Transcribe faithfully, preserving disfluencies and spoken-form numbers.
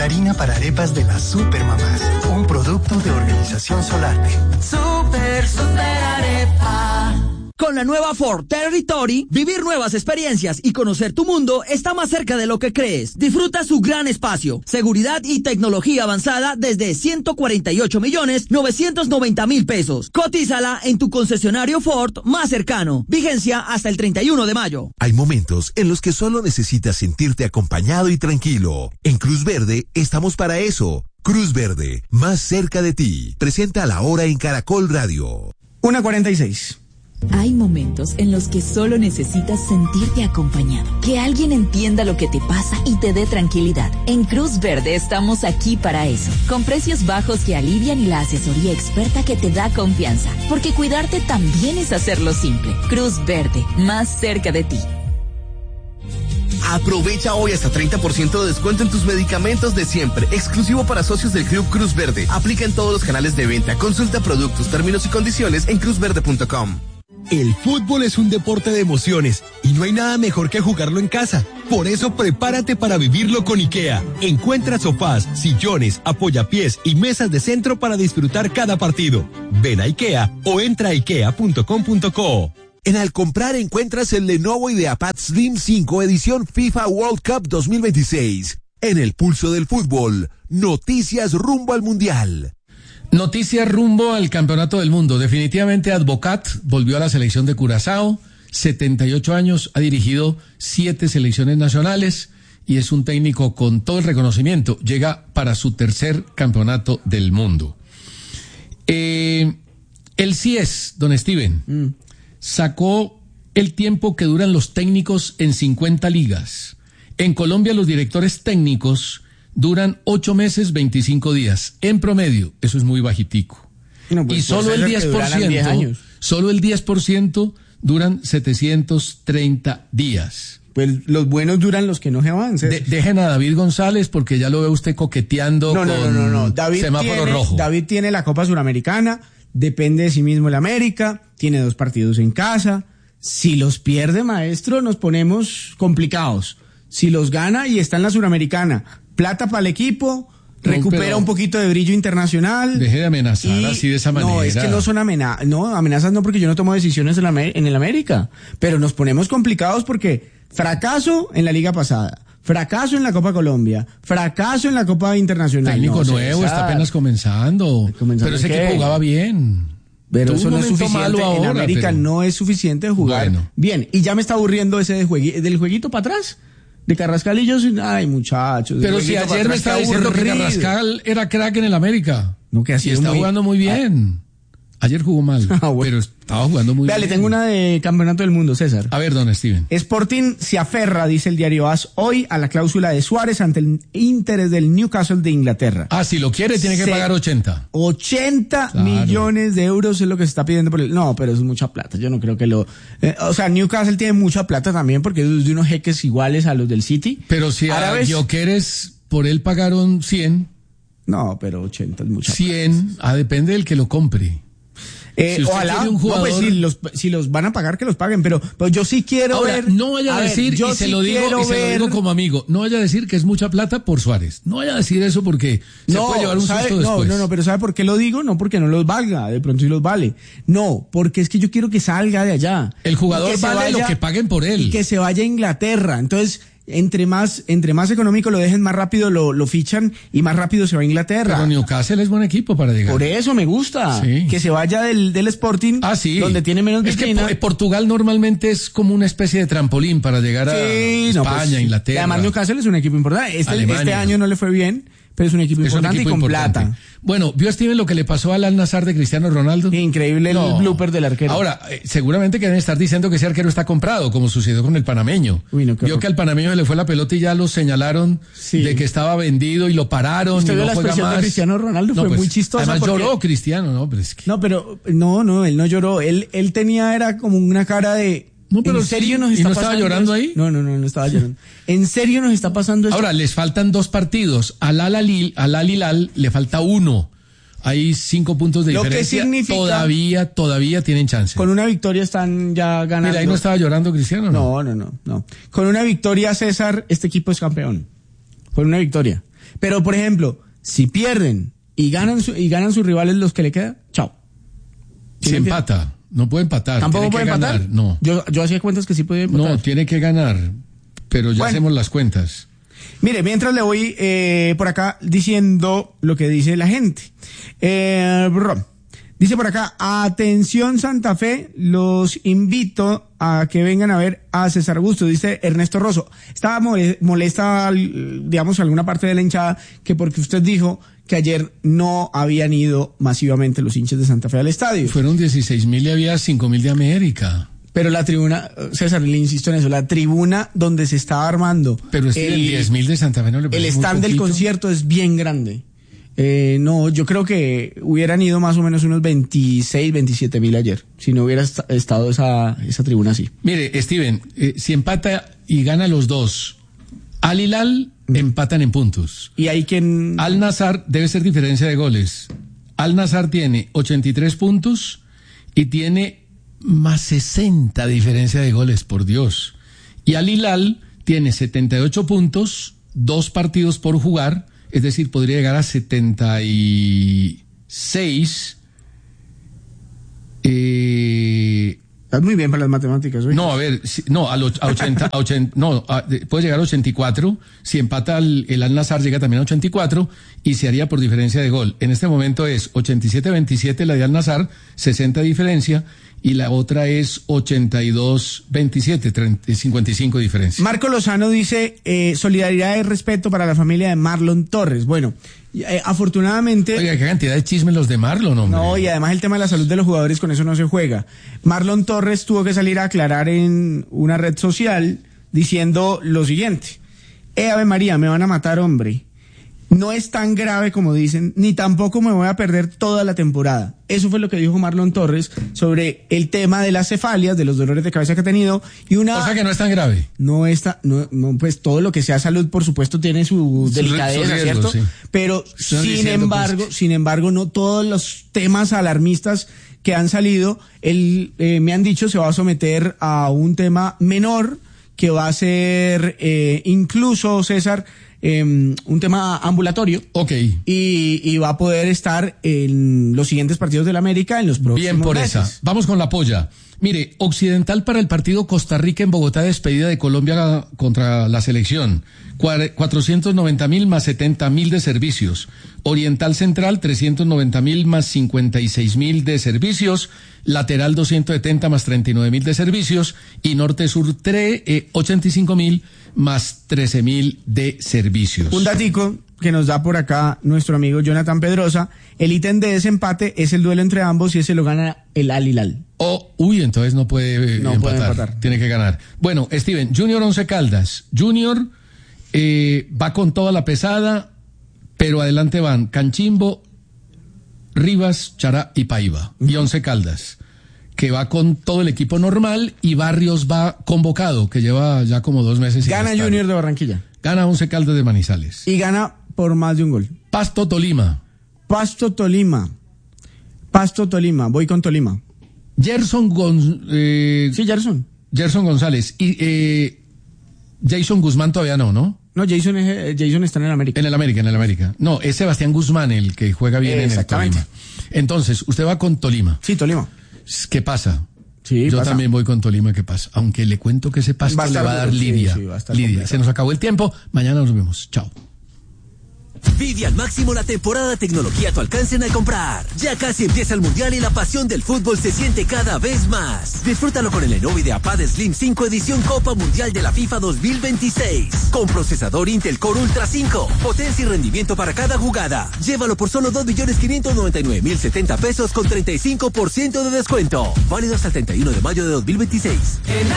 harina para arepas de las Supermamás, un producto de Organización Solarte. Super, super arepa. Con la nueva Ford Territory, vivir nuevas experiencias y conocer tu mundo está más cerca de lo que crees. Disfruta su gran espacio, seguridad y tecnología avanzada desde ciento cuarenta y ocho millones novecientos noventa mil pesos. Cotízala en tu concesionario Ford más cercano. Vigencia hasta el treinta y uno de mayo. Hay momentos en los que solo necesitas sentirte acompañado y tranquilo. En Cruz Verde estamos para eso. Cruz Verde, más cerca de ti. Presenta la hora en Caracol Radio. una cuarenta y seis. Hay momentos en los que solo necesitas sentirte acompañado, que alguien entienda lo que te pasa y te dé tranquilidad. En Cruz Verde estamos aquí para eso, con precios bajos que alivian y la asesoría experta que te da confianza, porque cuidarte también es hacerlo simple. Cruz Verde, más cerca de ti. Aprovecha hoy hasta treinta por ciento de descuento en tus medicamentos de siempre, exclusivo para socios del Club Cruz Verde. Aplica en todos los canales de venta. Consulta productos, términos y condiciones en cruz verde punto com. El fútbol es un deporte de emociones y no hay nada mejor que jugarlo en casa. Por eso prepárate para vivirlo con IKEA. Encuentra sofás, sillones, apoyapiés y mesas de centro para disfrutar cada partido. Ven a IKEA o entra a ikea punto com punto co. En Al Comprar encuentras el Lenovo IdeaPad Slim cinco edición FIFA World Cup dos mil veintiséis. En el pulso del fútbol, noticias rumbo al Mundial. Noticias rumbo al Campeonato del Mundo. Definitivamente Advocat volvió a la selección de Curazao, setenta y ocho años, ha dirigido siete selecciones nacionales y es un técnico con todo el reconocimiento. Llega para su tercer Campeonato del Mundo. Eh, el C I E S, don Steven, mm. sacó el tiempo que duran los técnicos en cincuenta ligas. En Colombia los directores técnicos duran ocho meses, veinticinco días. En promedio, eso es muy bajitico. No, pues, y solo el diez por ciento, solo el diez por ciento duran setecientos treinta días. Pues los buenos duran los que no se van. De, dejen a David González porque ya lo ve usted coqueteando no, no, con no, no, no. David semáforo tiene, rojo. David tiene la Copa Suramericana, depende de sí mismo el América, tiene dos partidos en casa. Si los pierde, maestro, nos ponemos complicados. Si los gana y está en la Suramericana, plata para el equipo, no, recupera un poquito de brillo internacional. Deje de amenazar y, así de esa manera. No, es que no son amenazas, no, amenazas no, porque yo no tomo decisiones en, la, en el América, pero nos ponemos complicados porque fracaso en la liga pasada, fracaso en la Copa Colombia, fracaso en la Copa Internacional. Técnico no, nuevo, está apenas comenzando, ¿comenzando pero ese qué? equipo jugaba bien. Pero eso no es suficiente, ahora, en América pero... no es suficiente jugar bueno. bien, y ya me está aburriendo ese de juegui, del jueguito para atrás. De Carrascal y yo, ay muchachos. Pero si ayer me estaba diciendo que Carrascal era crack en el América. No, que así y está muy... jugando muy bien. Ayer jugó mal, ah, bueno. pero estaba jugando muy Vea, bien. Le tengo una de Campeonato del Mundo, César. A ver, don Steven. Sporting se aferra, dice el diario AS, hoy a la cláusula de Suárez ante el interés del Newcastle de Inglaterra. Ah, si lo quiere tiene que se... pagar ochenta. ochenta claro. millones de euros es lo que se está pidiendo por el... No, pero es mucha plata, yo no creo que lo... Eh, o sea, Newcastle tiene mucha plata también porque es de unos jeques iguales a los del City. Pero si a Gyökeres por él pagaron cien. No, pero ochenta es mucha cien, plata. cien, ah, depende del que lo compre. Eh, si ojalá, un jugador... no, pues si los, si los van a pagar, que los paguen, pero, pero yo sí quiero Ahora, ver... no vaya a, a decir, ver, y, se, sí lo digo, y ver... se lo digo como amigo, no vaya a decir que es mucha plata por Suárez, no vaya a decir eso porque se no, puede llevar un sabe, susto no, después. No, no, pero ¿sabe por qué lo digo? No porque no los valga, de pronto sí los vale. No, porque es que yo quiero que salga de allá. El jugador vale vaya, lo que paguen por él. Y que se vaya a Inglaterra, entonces... Entre más, entre más económico lo dejen, más rápido lo, lo fichan y más rápido se va a Inglaterra. Pero Newcastle es buen equipo para llegar. Por eso me gusta. Sí. Que se vaya del, del Sporting, ah, sí. donde tiene menos vitrina. Es que Portugal normalmente es como una especie de trampolín para llegar a sí, España, no, pues, Inglaterra. Además Newcastle es un equipo importante. Este, este año no le fue bien, pero es un equipo es importante un equipo y con importante. Plata. Bueno, ¿vio Steven lo que le pasó al Al-Nassr de Cristiano Ronaldo? Increíble no. el blooper del arquero. Ahora, eh, seguramente que deben estar diciendo que ese arquero está comprado, como sucedió con el panameño. Uy, no, Vio que al panameño se le fue la pelota y ya lo señalaron sí. de que estaba vendido y lo pararon. ¿Usted y vio no la juega expresión más. de Cristiano Ronaldo? No, fue pues, muy chistosa. Además porque... lloró Cristiano, ¿no? Pero es que... No, pero, no, no, él no lloró. Él, él tenía, era como una cara de... No, pero ¿En serio sí, nos está ¿y no pasando estaba llorando esto? ahí? No, no, no, no estaba llorando. ¿En serio nos está pasando esto? Ahora, les faltan dos partidos. Al Al-Hilal, al Al-Hilal le falta uno. Hay cinco puntos de Lo diferencia. Que significa, todavía, todavía tienen chance. Con una victoria están ya ganando. Mira, ahí no estaba llorando Cristiano, ¿no? No, no, no, no. Con una victoria, César, este equipo es campeón. Con una victoria. Pero, por ejemplo, si pierden y ganan su, y ganan sus rivales los que le quedan, chao. ¿Sí se empata, no puede empatar. ¿Tampoco puede empatar? Ganar. No. Yo, yo hacía cuentas que sí podía empatar. No, tiene que ganar, pero ya bueno. hacemos las cuentas. Mire, mientras le voy eh, por acá diciendo lo que dice la gente. Eh, dice por acá, atención Santa Fe, los invito a que vengan a ver a César Augusto, dice Ernesto Rosso. Estaba molesta, digamos, alguna parte de la hinchada, que porque usted dijo que ayer no habían ido masivamente los hinchas de Santa Fe al estadio. Fueron dieciséis mil y había cinco mil de América. Pero la tribuna, César, le insisto en eso, la tribuna donde se estaba armando. Pero es que el diez mil de Santa Fe no le parece. El stand del concierto es bien grande. Eh, no, yo creo que hubieran ido más o menos unos veintiséis, veintisiete mil ayer, si no hubiera est- estado esa, esa tribuna así. Mire, Steven, eh, si empata y gana los dos, Al Hilal mm. empatan en puntos. Y hay quien... Al Nassr debe ser diferencia de goles. Al Nassr tiene ochenta y tres puntos y tiene más sesenta diferencia de goles, por Dios. Y Al Hilal tiene setenta y ocho puntos, dos partidos por jugar, es decir, podría llegar a setenta y seis. Eh, Estás muy bien para las matemáticas, ¿oye? No, a ver, si, no, a, lo, a ochenta, a ochenta, no, a, puede llegar a ochenta y cuatro, si empata el, el Al Nassr llega también a ochenta y cuatro y se haría por diferencia de gol. En este momento es ochenta y siete veintisiete la de Al Nassr, sesenta diferencia, y la otra es ochenta y dos veintisiete, cincuenta y cinco diferencia. Marco Lozano dice, eh, solidaridad y respeto para la familia de Marlon Torres. Bueno, eh, afortunadamente... Oiga, qué cantidad de chismes los de Marlon, hombre. No, y además el tema de la salud de los jugadores, con eso no se juega. Marlon Torres tuvo que salir a aclarar en una red social diciendo lo siguiente: eh, Ave María, me van a matar, hombre. No es tan grave como dicen, ni tampoco me voy a perder toda la temporada. Eso fue lo que dijo Marlon Torres sobre el tema de las cefalias, de los dolores de cabeza que ha tenido. Y una... O sea que no es tan grave. No está, no, no, pues todo lo que sea salud, por supuesto, tiene su delicadeza, ¿cierto? Sí. Pero Estoy sin diciendo, embargo, pues... sin embargo, no todos los temas alarmistas que han salido, él, eh, me han dicho, se va a someter a un tema menor, que va a ser, eh, incluso, César, Eh, un tema ambulatorio. Ok. Y, y va a poder estar en los siguientes partidos de la América en los próximos Bien por meses. esa. Vamos con la polla. Mire, Occidental para el partido Costa Rica en Bogotá, despedida de Colombia contra la selección. cuatrocientos noventa mil más setenta mil de servicios. Oriental Central, trescientos noventa mil más cincuenta y seis mil de servicios. Lateral, doscientos setenta más treinta y nueve mil de servicios. Y Norte Sur, tre, eh, ochenta y cinco mil más trece mil de servicios. Un datico que nos da por acá nuestro amigo Jonathan Pedrosa: el ítem de desempate es el duelo entre ambos y ese lo gana el Al Hilal. Oh, uy, entonces no puede eh, no empatar, puede empatar. Tiene que ganar. Bueno, Steven, Junior Once Caldas. Junior eh, va con toda la pesada, pero adelante van Canchimbo, Rivas, Chará y Paiva. Uh-huh. Y Once Caldas, que va con todo el equipo normal, y Barrios va convocado, que lleva ya como dos meses. Gana Junior de Barranquilla. Gana Once Caldas de Manizales. Y gana por más de un gol. Pasto Tolima. Pasto Tolima. Pasto Tolima. Voy con Tolima. Gerson Gon, eh, Sí, Gerson. Gerson González. Y eh, Jason Guzmán todavía no, ¿no? No, Jason, es, Jason está en el América. En el América, en el América. No, es Sebastián Guzmán el que juega bien en el Tolima. Entonces, usted va con Tolima. Sí, Tolima. ¿Qué pasa? Sí, Yo pasa. también voy con Tolima, ¿qué pasa? Aunque le cuento que ese pasto va le va a dar sí, lidia. Sí, va a estar lidia. complicado. Se nos acabó el tiempo. Mañana nos vemos. Chao. Vive al máximo la temporada de tecnología a tu alcance en iComprar. Ya casi empieza el Mundial y la pasión del fútbol se siente cada vez más. Disfrútalo con el Lenovo IdeaPad Slim cinco edición Copa Mundial de la FIFA dos mil veintiséis. Con procesador Intel Core Ultra cinco. Potencia y rendimiento para cada jugada. Llévalo por solo dos millones quinientos noventa y nueve mil setenta pesos con treinta y cinco por ciento de descuento. Válido hasta el treinta y uno de mayo de dos mil veintiséis. En